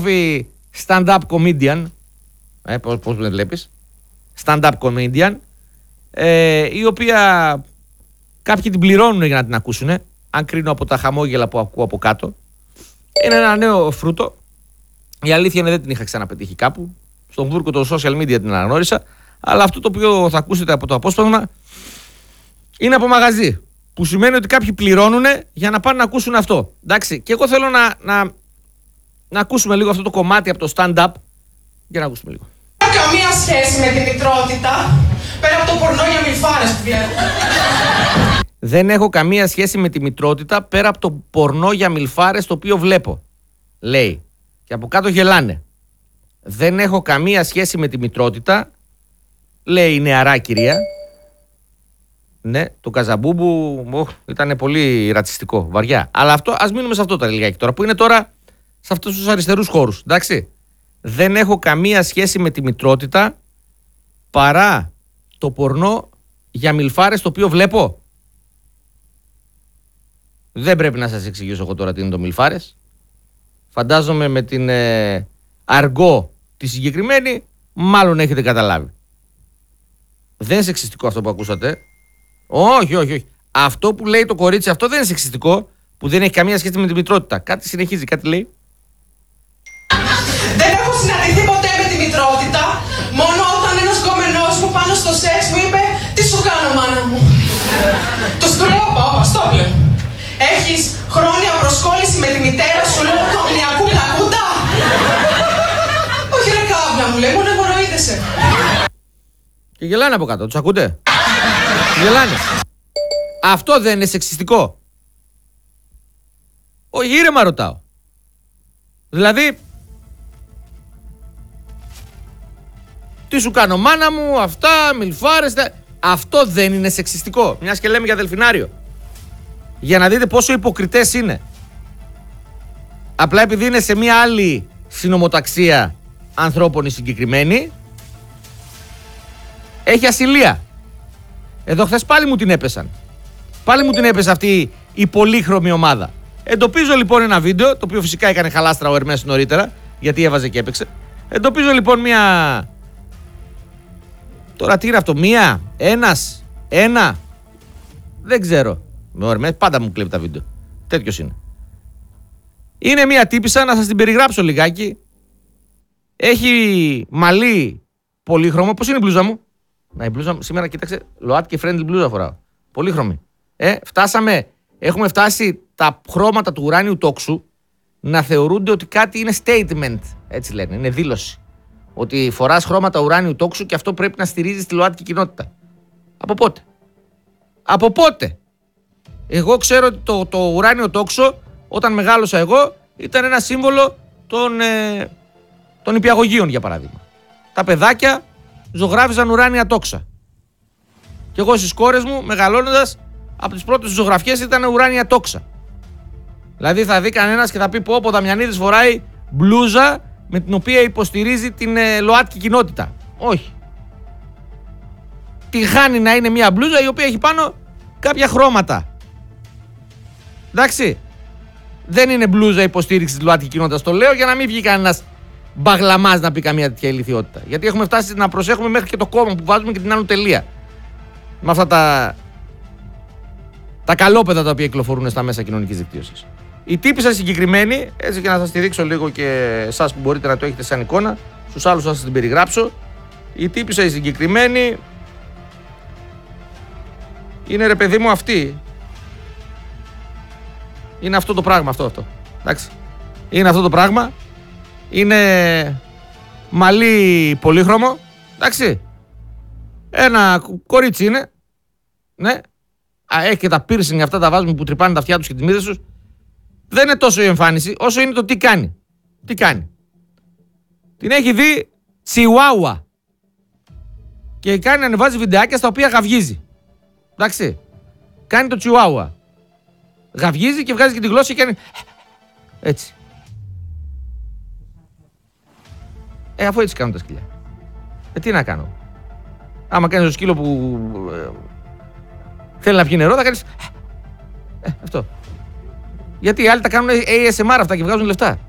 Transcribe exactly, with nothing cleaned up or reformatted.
υπέρμορφη stand-up comedian, ε, πώς, πώς με βλέπεις, stand-up comedian, ε, η οποία κάποιοι την πληρώνουν για να την ακούσουν, αν κρίνω από τα χαμόγελα που ακούω από κάτω. Είναι ένα νέο φρούτο. Η αλήθεια είναι δεν την είχα ξαναπετύχει κάπου. Στον βούρκο των social media την αναγνώρισα. Αλλά αυτό το οποίο θα ακούσετε από το απόσπασμα είναι από μαγαζί. Που σημαίνει ότι κάποιοι πληρώνουν για να πάνε να ακούσουν αυτό. Εντάξει. Και εγώ θέλω να, να, να ακούσουμε λίγο αυτό το κομμάτι από το stand-up. Για να ακούσουμε λίγο. Καμία σχέση με τη μητρότητα. Πέρα από το πορνό για μιλφάρες που βλέπω. Δεν έχω καμία σχέση με τη μητρότητα πέρα από το πορνό για μιλφάρες το οποίο βλέπω. Λέει. Και από κάτω γελάνε. Δεν έχω καμία σχέση με τη μητρότητα, λέει η νεαρά κυρία. Ναι, το Καζαμπούμπου ήταν πολύ ρατσιστικό, βαριά. Αλλά αυτό, ας μείνουμε σε αυτό τα λιγάκι τώρα, που είναι τώρα σε αυτούς τους αριστερούς χώρους. Εντάξει. Δεν έχω καμία σχέση με τη μητρότητα παρά το πορνό για μιλφάρες το οποίο βλέπω. Δεν πρέπει να σας εξηγήσω εγώ τώρα τι είναι το μιλφάρες. Φαντάζομαι με την ε, αργό τη συγκεκριμένη μάλλον έχετε καταλάβει. Δεν είναι σεξιστικό αυτό που ακούσατε. Όχι, όχι, όχι. Αυτό που λέει το κορίτσι αυτό δεν είναι σεξιστικό, που δεν έχει καμία σχέση με τη μητρότητα. Κάτι συνεχίζει, κάτι λέει. Δεν έχω συναντηθεί ποτέ με τη μητρότητα. Μόνο όταν ένας γκόμενός μου πάνω στο σεξ μου είπε «Τι σου κάνω, μάνα μου». Τους του λέω «Πάπα, στο πλέον. Έχεις χρόνια προσκόλληση με τη μητέρα σου λόγω του αμυλιακού πλακούντα». «Όχι ρε κάμπλα», μου λέει, μόνο εμμοροείδεσαι. Και γελάνε από κάτω, τους ακούτε? Γελάνε. Αυτό δεν είναι σεξιστικό? Όχι, ήρεμα ρωτάω. Δηλαδή, τι σου κάνω μάνα μου, αυτά, μιλφάρες, αυτό δεν είναι σεξιστικό? Μιας και λέμε για δελφινάριο. Για να δείτε πόσο υποκριτές είναι. Απλά επειδή είναι σε μια άλλη συνομοταξία ανθρώπων η συγκεκριμένη, έχει ασυλία. Εδώ χθες πάλι μου την έπεσαν. Πάλι μου την έπεσε αυτή η πολύχρωμη ομάδα. Εντοπίζω λοιπόν ένα βίντεο, το οποίο φυσικά έκανε χαλάστρα ο Ερμές νωρίτερα, γιατί έβαζε και έπαιξε. Εντοπίζω λοιπόν μια... Τώρα τι είναι αυτό, μία, ένας, ένα, δεν ξέρω. Με ο Ερμές πάντα μου κλέβει τα βίντεο. Τέτοιος είναι. Είναι μια τύπισσα, να σας την περιγράψω λιγάκι. Έχει μαλλί πολύχρωμο. Πώς είναι η μπλούζα μου? Να, η μπλούζα μου σήμερα, κοίταξε, ΛΟΑΤΚΙ και friendly μπλούζα φοράω. Πολύχρωμη. Ε, φτάσαμε, έχουμε φτάσει τα χρώματα του ουράνιου τόξου να θεωρούνται ότι κάτι είναι statement. Έτσι λένε, είναι δήλωση. Ότι φοράς χρώματα ουράνιου τόξου και αυτό πρέπει να στηρίζει τη ΛΟΑΤΚΙ κοινότητα. Από πότε? Από πότε? Εγώ ξέρω ότι το, το ουράνιο τόξο, όταν μεγάλωσα εγώ, ήταν ένα σύμβολο των, ε, των νηπιαγωγείων, για παράδειγμα. Τα παιδάκια ζωγράφιζαν ουράνια τόξα. Και εγώ στις κόρες μου, μεγαλώνοντας, από τις πρώτες ζωγραφιές ήταν ουράνια τόξα. Δηλαδή θα δει κανένας και θα πει: πω, πω, ο Δαμιανίδης φοράει μπλούζα με την οποία υποστηρίζει την ε, ΛΟΑΤΚΙ κοινότητα. Όχι. Τη χάνει να είναι μια μπλούζα η οποία έχει πάνω κάποια χρώματα. Εντάξει. Δεν είναι μπλούζα υποστήριξη της ΛΟΑΤΚΙ κοινότητας. Το λέω για να μην βγει κανένας μπαγλαμάς να πει καμία τέτοια ηλιθιότητα. Γιατί έχουμε φτάσει να προσέχουμε μέχρι και το κόμμα που βάζουμε και την άνω τελεία. Με αυτά τα, τα καλόπεδα τα οποία κυκλοφορούν στα μέσα κοινωνικής δικτύωσης. Η τύπισσα συγκεκριμένη, έτσι και να σας τη δείξω λίγο και εσάς που μπορείτε να το έχετε σαν εικόνα, στους άλλους θα σας την περιγράψω. Η τύπισσα η συγκεκριμένη είναι, ρε παιδί μου, αυτή. Είναι αυτό το πράγμα, αυτό, αυτό. Εντάξει. Είναι αυτό το πράγμα. Είναι μαλλί πολύχρωμο. Εντάξει. Ένα κορίτσι είναι. Ναι. Α, έχει και τα piercing αυτά τα βάζουμε που τρυπάνε τα αυτιά τους και τις μύδες τους. Δεν είναι τόσο η εμφάνιση, όσο είναι το τι κάνει. Τι κάνει. Την έχει δει τσιουάουα. Και κάνει να ανεβάζει βιντεάκια στα οποία γαυγίζει. Εντάξει. Κάνει το τσιουάουα. Γαυγίζει και βγάζει και τη γλώσσα και κάνει έτσι. Ε, αφού έτσι κάνουν τα σκυλιά. Ε, τι να κάνω. Άμα κάνεις το σκύλο που ε, θέλει να πιει νερό, θα κάνεις ε, αυτό. Γιατί οι άλλοι τα κάνουν έι ες εμ αρ αυτά και βγάζουν λεφτά.